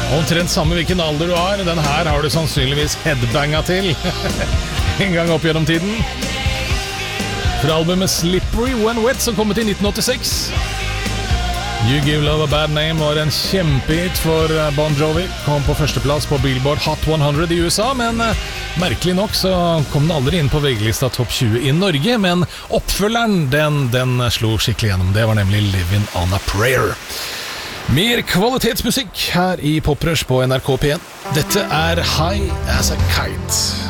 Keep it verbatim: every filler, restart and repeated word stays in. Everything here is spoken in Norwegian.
Omtrent samme hvilken alder du har. Den her har du sannsynligvis headbanga til en gang opp gjennom tiden. Fra albumet Slippery When Wet, som kom ut i nitten åttiseks. You Give Love a Bad Name var en kjempehit for Bon Jovi. Kom på førsteplass på Billboard Hot hundre i U S A, men eh, merkelig nok så kom den aldri inn på V G-lista topp tjue i Norge. Men oppfølgeren, den, den slo skikkelig gjennom. Det var nemlig Living on a Prayer. Mer kvalitetsmusikk her i Poprush på N R K P en. Dette er High as a Kite.